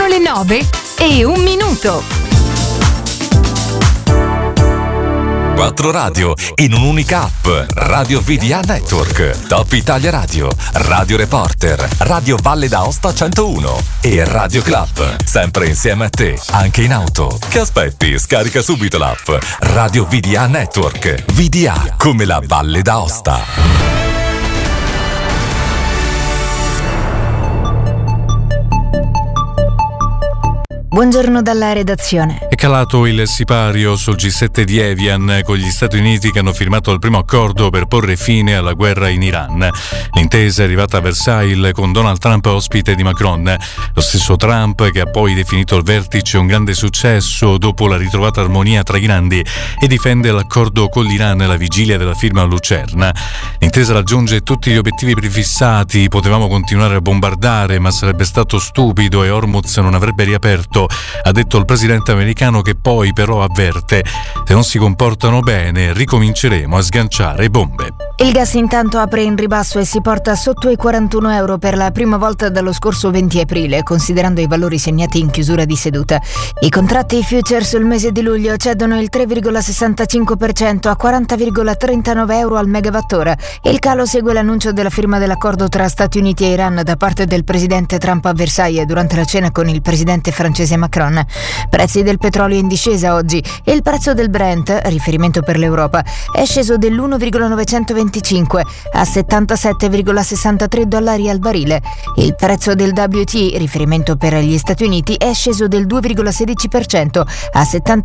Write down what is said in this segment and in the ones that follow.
le 9:01. 4 radio in un'unica app. Radio VDA Network, Top Italia Radio, Radio Reporter, Radio Valle d'Aosta 101 e Radio Club. Sempre insieme a te, anche in auto. Che aspetti? Scarica subito l'app Radio VDA Network. VDA come la Valle d'Aosta. Buongiorno dalla redazione. È calato il sipario sul G7 di Evian con gli Stati Uniti che hanno firmato il primo accordo per porre fine alla guerra in Iran. L'intesa è arrivata a Versailles con Donald Trump ospite di Macron. Lo stesso Trump che ha poi definito il vertice un grande successo dopo la ritrovata armonia tra i grandi e difende l'accordo con l'Iran alla vigilia della firma a Lucerna. L'intesa raggiunge tutti gli obiettivi prefissati, potevamo continuare a bombardare ma sarebbe stato stupido e Hormuz non avrebbe riaperto, ha detto il presidente americano, che poi però avverte: se non si comportano bene ricominceremo a sganciare bombe. Il gas intanto apre in ribasso e si porta sotto i 41 euro per la prima volta dallo scorso 20 aprile, considerando i valori segnati in chiusura di seduta. I contratti future sul mese di luglio cedono il 3,65% a 40,39 euro al megawattora. Il calo segue l'annuncio della firma dell'accordo tra Stati Uniti e Iran da parte del presidente Trump a Versailles durante la cena con il presidente francese Macron. Prezzi del petrolio in discesa oggi e il prezzo del Brent, riferimento per l'Europa, è sceso dell'1,925 a $77,63 al barile. Il prezzo del WTI, riferimento per gli Stati Uniti, è sceso del 2,16% a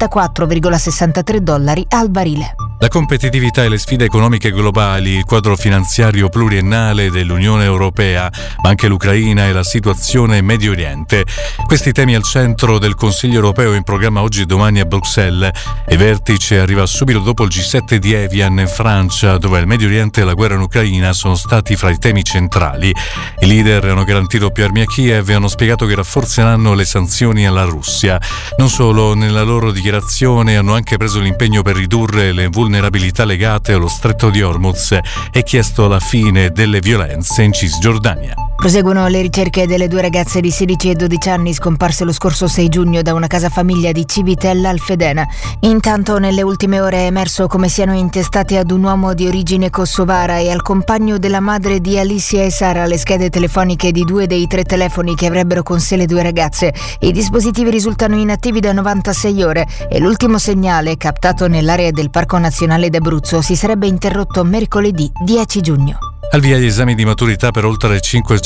$74,63 al barile. La competitività e le sfide economiche globali, il quadro finanziario pluriennale dell'Unione Europea, ma anche l'Ucraina e la situazione in Medio Oriente. Questi temi al centro del Consiglio Europeo in programma oggi e domani a Bruxelles. Il vertice arriva subito dopo il G7 di Evian in Francia, dove il Medio Oriente e la guerra in Ucraina sono stati fra i temi centrali. I leader hanno garantito più armi a Kiev e hanno spiegato che rafforzeranno le sanzioni alla Russia. Non solo, nella loro dichiarazione hanno anche preso l'impegno per ridurre le vulnerabilità legate allo stretto di Hormuz e chiesto la fine delle violenze in Cisgiordania. Proseguono le ricerche delle due ragazze di 16 e 12 anni scomparse lo scorso 6 giugno da una casa famiglia di Civitella al Fedena. Intanto nelle ultime ore è emerso come siano intestate ad un uomo di origine kosovara e al compagno della madre di Alicia e Sara le schede telefoniche di 2 dei 3 telefoni che avrebbero con sé le due ragazze. I dispositivi risultano inattivi da 96 ore e l'ultimo segnale, captato nell'area del Parco Nazionale d'Abruzzo, si sarebbe interrotto mercoledì 10 giugno. Al via gli esami di maturità per oltre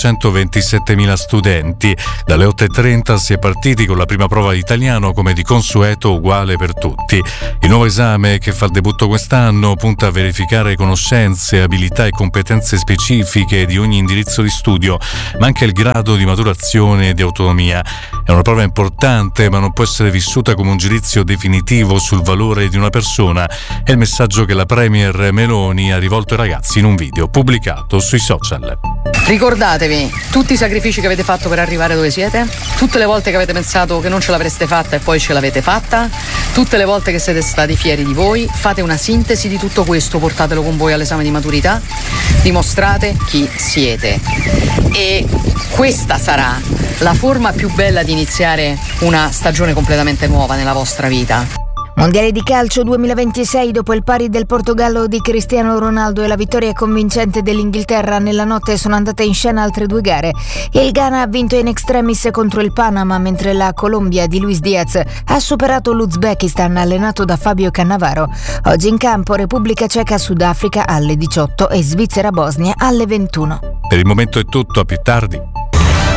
527.000 studenti. Dalle 8:30 si è partiti con la prima prova di italiano, come di consueto uguale per tutti. Il nuovo esame, che fa il debutto quest'anno, punta a verificare conoscenze, abilità e competenze specifiche di ogni indirizzo di studio, ma anche il grado di maturazione e di autonomia. È una prova importante, ma non può essere vissuta come un giudizio definitivo sul valore di una persona. È il messaggio che la Premier Meloni ha rivolto ai ragazzi in un video pubblicato sui social. Ricordatevi tutti i sacrifici che avete fatto per arrivare dove siete, tutte le volte che avete pensato che non ce l'avreste fatta e poi ce l'avete fatta, tutte le volte che siete stati fieri di voi. Fate una sintesi di tutto questo, portatelo con voi all'esame di maturità, dimostrate chi siete e questa sarà la forma più bella di iniziare una stagione completamente nuova nella vostra vita. Mondiale di calcio 2026, dopo il pari del Portogallo di Cristiano Ronaldo e la vittoria convincente dell'Inghilterra, nella notte sono andate in scena altre 2 gare. Il Ghana ha vinto in extremis contro il Panama, mentre la Colombia di Luis Diaz ha superato l'Uzbekistan allenato da Fabio Cannavaro. Oggi in campo Repubblica Ceca Sudafrica alle 18 e Svizzera Bosnia alle 21. Per il momento è tutto, a più tardi.